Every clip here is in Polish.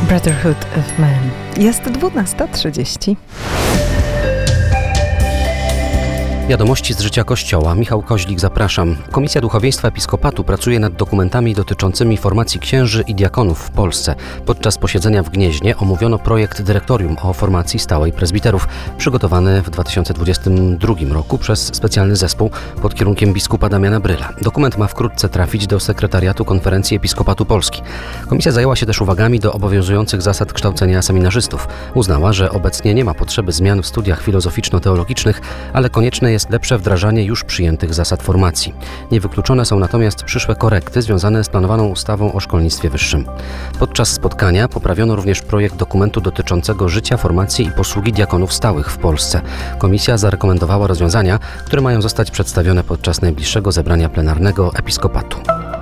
Brotherhood of Man. Jest 12:30. Wiadomości z życia Kościoła. Michał Koźlik, zapraszam. Komisja Duchowieństwa Episkopatu pracuje nad dokumentami dotyczącymi formacji księży i diakonów w Polsce. Podczas posiedzenia w Gnieźnie omówiono projekt dyrektorium o formacji stałej prezbiterów, przygotowany w 2022 roku przez specjalny zespół pod kierunkiem biskupa Damiana Bryla. Dokument ma wkrótce trafić do sekretariatu Konferencji Episkopatu Polski. Komisja zajęła się też uwagami do obowiązujących zasad kształcenia seminarzystów. Uznała, że obecnie nie ma potrzeby zmian w studiach filozoficzno-teologicznych, ale konieczne jest lepsze wdrażanie już przyjętych zasad formacji. Niewykluczone są natomiast przyszłe korekty związane z planowaną ustawą o szkolnictwie wyższym. Podczas spotkania poprawiono również projekt dokumentu dotyczącego życia, formacji i posługi diakonów stałych w Polsce. Komisja zarekomendowała rozwiązania, które mają zostać przedstawione podczas najbliższego zebrania plenarnego Episkopatu.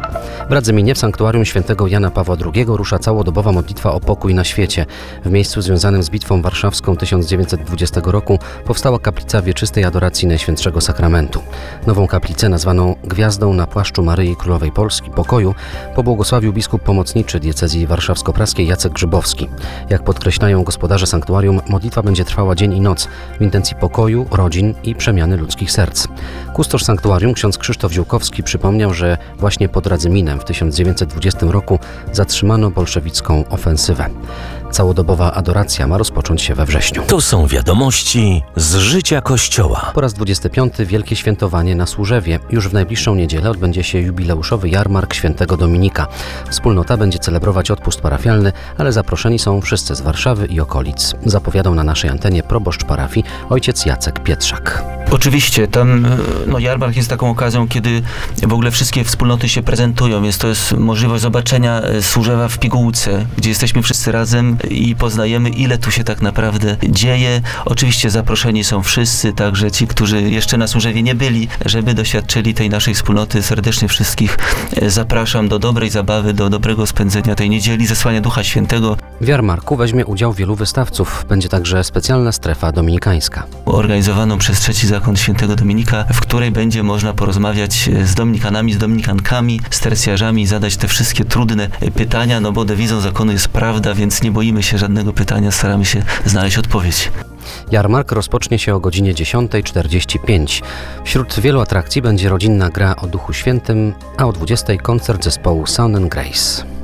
W Radzyminie w sanktuarium świętego Jana Pawła II rusza całodobowa modlitwa o pokój na świecie. W miejscu związanym z Bitwą Warszawską 1920 roku powstała kaplica wieczystej adoracji Najświętszego Sakramentu. Nową kaplicę, nazwaną Gwiazdą na płaszczu Maryi Królowej Polski Pokoju, pobłogosławił biskup pomocniczy diecezji warszawsko-praskiej Jacek Grzybowski. Jak podkreślają gospodarze sanktuarium, modlitwa będzie trwała dzień i noc w intencji pokoju, rodzin i przemiany ludzkich serc. Kustosz sanktuarium, ksiądz Krzysztof Ziółkowski, przypomniał, że właśnie pod Radzyminem w 1920 roku zatrzymano bolszewicką ofensywę. Całodobowa adoracja ma rozpocząć się we wrześniu. To są wiadomości z życia Kościoła. Po raz 25. Wielkie Świętowanie na Służewie. Już w najbliższą niedzielę odbędzie się jubileuszowy jarmark Świętego Dominika. Wspólnota będzie celebrować odpust parafialny, ale zaproszeni są wszyscy z Warszawy i okolic. Zapowiadał na naszej antenie proboszcz parafii ojciec Jacek Pietrzak. Oczywiście, tam jarmark jest taką okazją, kiedy w ogóle wszystkie wspólnoty się prezentują, więc to jest możliwość zobaczenia Służewa w pigułce, gdzie jesteśmy wszyscy razem i poznajemy, ile tu się tak naprawdę dzieje. Oczywiście zaproszeni są wszyscy, także ci, którzy jeszcze na Służewie nie byli, żeby doświadczyli tej naszej wspólnoty. Serdecznie wszystkich zapraszam do dobrej zabawy, do dobrego spędzenia tej niedzieli, zesłania Ducha Świętego. W jarmarku weźmie udział wielu wystawców. Będzie także specjalna strefa dominikańska. Organizowaną przez Trzeci Zakon Świętego Dominika, w której będzie można porozmawiać z dominikanami, z dominikankami, z tercjarzami, zadać te wszystkie trudne pytania, no bo dewizą zakonu jest prawda, więc nie boimy się żadnego pytania, staramy się znaleźć odpowiedź. Jarmark rozpocznie się o godzinie 10:45. Wśród wielu atrakcji będzie rodzinna gra o Duchu Świętym, a o 20:00 koncert zespołu Sound & Grace.